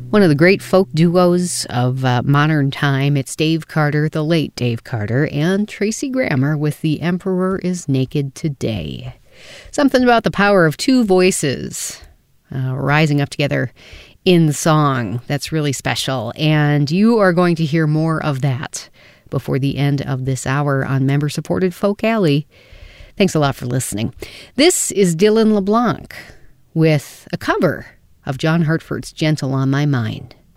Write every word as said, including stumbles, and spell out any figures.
One of the great folk duos of uh, modern time. It's Dave Carter, the late Dave Carter, and Tracy Grammer with The Emperor is Naked Today. Something about the power of two voices uh, rising up together in song. That's really special. And you are going to hear more of that before the end of this hour on member-supported Folk Alley. Thanks a lot for listening. This is Dylan LeBlanc with a cover of John Hartford's Gentle on My Mind.